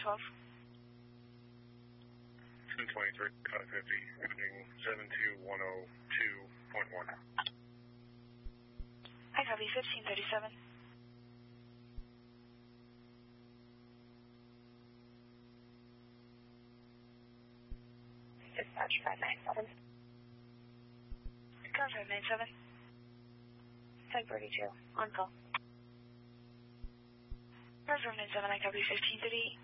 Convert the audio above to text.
12. 1023, 550, ending 72102.1. I copy 1537. Dispatch 597. Car 597. 1042, on call. Car 597, I copy 1538.